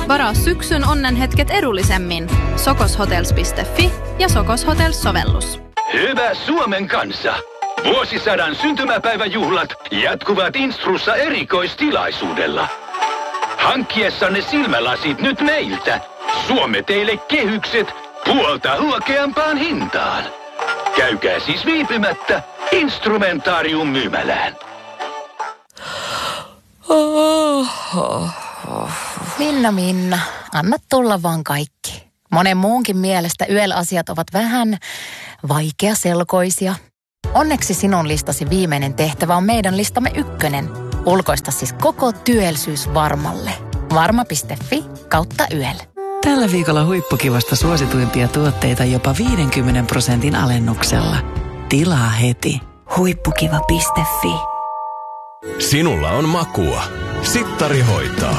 Varaa syksyn onnenhetket edullisemmin. Sokoshotels.fi ja Sokos Hotels-sovellus. Hyvä Suomen kansa! Vuosisadan syntymäpäiväjuhlat jatkuvat Instrussa erikoistilaisuudella. Hankkiessanne silmälasit nyt meiltä. Suomme teille kehykset puolta huokeampaan hintaan. Käykää siis viipymättä Instrumentaarium-myymälään. Minna, anna tulla vaan kaikki. Monen muunkin mielestä YEL-asiat ovat vähän vaikeaselkoisia. Onneksi sinun listasi viimeinen tehtävä on meidän listamme 1. Ulkoista siis koko työllisyys Varmalle. Varma.fi/YEL. Tällä viikolla huippukivasta suosituimpia tuotteita jopa 50% alennuksella. Tilaa heti. Huippukiva.fi. Sinulla on makua. Sittari hoitaa.